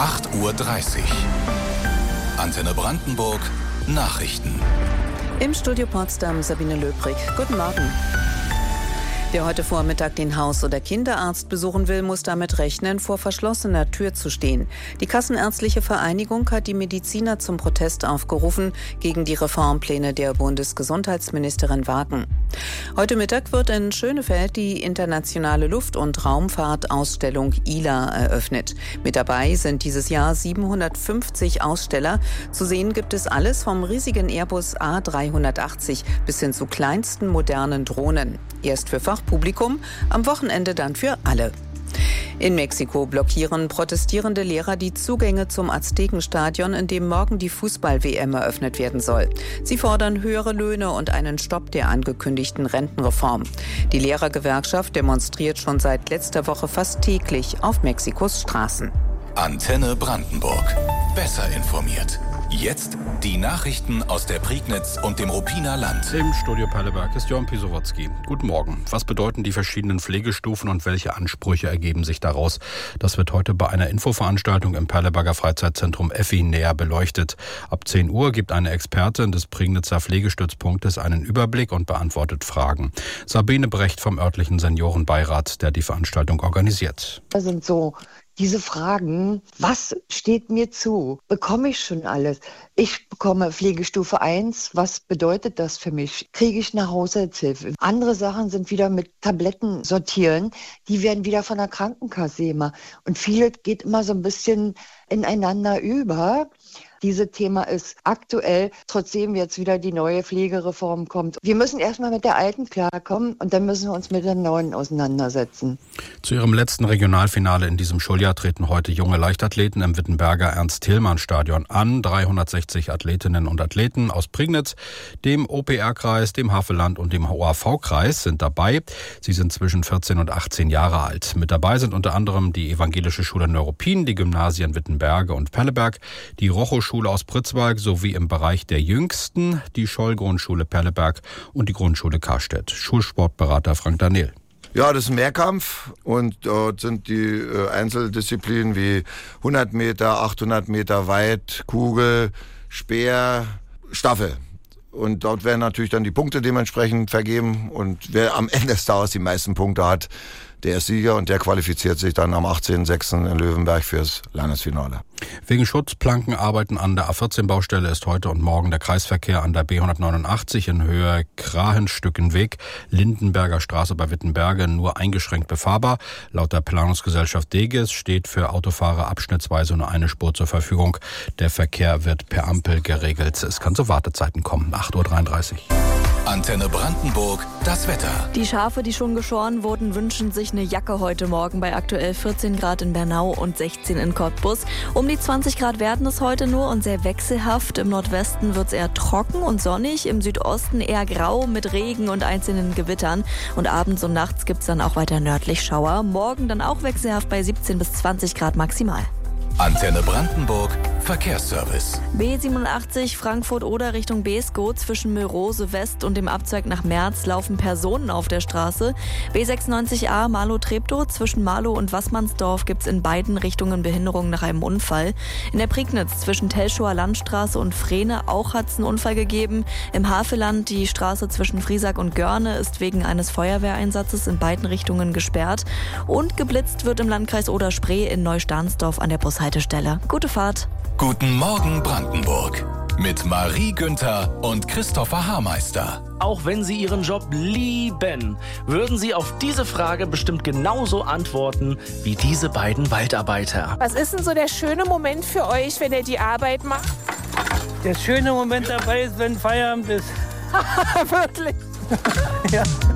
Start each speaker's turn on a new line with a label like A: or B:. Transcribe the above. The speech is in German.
A: 8:30 Uhr. Antenne Brandenburg Nachrichten.
B: Im Studio Potsdam Sabine Löbrig. Guten Morgen. Wer heute Vormittag den Haus- oder Kinderarzt besuchen will, muss damit rechnen, vor verschlossener Tür zu stehen. Die Kassenärztliche Vereinigung hat die Mediziner zum Protest aufgerufen gegen die Reformpläne der Bundesgesundheitsministerin Wagen. Heute Mittag wird in Schönefeld die internationale Luft- und Raumfahrtausstellung ILA eröffnet. Mit dabei sind dieses Jahr 750 Aussteller. Zu sehen gibt es alles vom riesigen Airbus A380 bis hin zu kleinsten modernen Drohnen. Erst für Fachpublikum, am Wochenende dann für alle. In Mexiko blockieren protestierende Lehrer die Zugänge zum Aztekenstadion, in dem morgen die Fußball-WM eröffnet werden soll. Sie fordern höhere Löhne und einen Stopp der angekündigten Rentenreform. Die Lehrergewerkschaft demonstriert schon seit letzter Woche fast täglich auf Mexikos Straßen.
A: Antenne Brandenburg. Besser informiert. Jetzt die Nachrichten aus der Prignitz und dem Ruppiner Land.
C: Im Studio Perleberg ist Jörn Pisowotzki. Guten Morgen. Was bedeuten die verschiedenen Pflegestufen und welche Ansprüche ergeben sich daraus? Das wird heute bei einer Infoveranstaltung im Perleberger Freizeitzentrum Effi näher beleuchtet. Ab 10 Uhr gibt eine Expertin des Prignitzer Pflegestützpunktes einen Überblick und beantwortet Fragen. Sabine Brecht vom örtlichen Seniorenbeirat, der die Veranstaltung organisiert.
D: Das sind so diese Fragen, was steht mir zu? Bekomme ich schon alles? Ich bekomme Pflegestufe 1, was bedeutet das für mich? Kriege ich eine Haushaltshilfe? Andere Sachen sind wieder mit Tabletten sortieren, die werden wieder von der Krankenkasse immer. Und vieles geht immer so ein bisschen ineinander über. Dieses Thema ist aktuell, trotzdem jetzt wieder die neue Pflegereform kommt. Wir müssen erstmal mit der alten klarkommen und dann müssen wir uns mit der neuen auseinandersetzen.
C: Zu ihrem letzten Regionalfinale in diesem Schuljahr treten heute junge Leichtathleten im Wittenberger Ernst-Thälmann-Stadion an. 360 Athletinnen und Athleten aus Prignitz, dem OPR-Kreis, dem Havelland und dem OAV-Kreis sind dabei. Sie sind zwischen 14 und 18 Jahre alt. Mit dabei sind unter anderem die Evangelische Schule Neuruppin, die Gymnasien Wittenberge und Perleberg, die Rochow-Schule aus Pritzwalk sowie im Bereich der Jüngsten die Scholl-Grundschule Perleberg und die Grundschule Karstedt. Schulsportberater Frank Daniel.
E: Ja, das ist ein Mehrkampf und dort sind die Einzeldisziplinen wie 100 Meter, 800 Meter weit, Kugel, Speer, Staffel. Und dort werden natürlich dann die Punkte dementsprechend vergeben und wer am Ende des Tages die meisten Punkte hat, der ist Sieger und der qualifiziert sich dann am 18.06. in Löwenberg fürs Landesfinale.
C: Wegen Schutzplankenarbeiten an der A14-Baustelle ist heute und morgen der Kreisverkehr an der B189 in Höhe Krahenstückenweg, Lindenberger Straße bei Wittenberge nur eingeschränkt befahrbar. Laut der Planungsgesellschaft Deges steht für Autofahrer abschnittsweise nur eine Spur zur Verfügung. Der Verkehr wird per Ampel geregelt. Es kann zu Wartezeiten kommen. 8:33 Uhr.
A: Antenne Brandenburg, das Wetter.
F: Die Schafe, die schon geschoren wurden, wünschen sich eine Jacke heute Morgen bei aktuell 14 Grad in Bernau und 16 in Cottbus. Um die 20 Grad werden es heute nur und sehr wechselhaft. Im Nordwesten wird es eher trocken und sonnig, im Südosten eher grau mit Regen und einzelnen Gewittern. Und abends und nachts gibt es dann auch weiter nördlich Schauer. Morgen dann auch wechselhaft bei 17 bis 20 Grad maximal.
A: Antenne Brandenburg, Verkehrsservice.
F: B87 Frankfurt-Oder Richtung Beeskow zwischen Mölrose West und dem Abzweig nach Merz laufen Personen auf der Straße. B96A Marlow-Treptow zwischen Marlow und Wassmannsdorf gibt es in beiden Richtungen Behinderungen nach einem Unfall. In der Prignitz zwischen Telschower Landstraße und Frehne auch hat es einen Unfall gegeben. Im Havelland die Straße zwischen Friesack und Görne ist wegen eines Feuerwehreinsatzes in beiden Richtungen gesperrt. Und geblitzt wird im Landkreis Oder-Spree in Neustahnsdorf an der Bushaltestelle. Gute Fahrt.
A: Guten Morgen Brandenburg. Mit Marie Günther und Christopher Haarmeister.
G: Auch wenn Sie Ihren Job lieben, würden Sie auf diese Frage bestimmt genauso antworten wie diese beiden Waldarbeiter.
H: Was ist denn so der schöne Moment für euch, wenn ihr die Arbeit macht?
I: Der schöne Moment dabei ist, wenn Feierabend ist.
H: Wirklich?
I: Ja.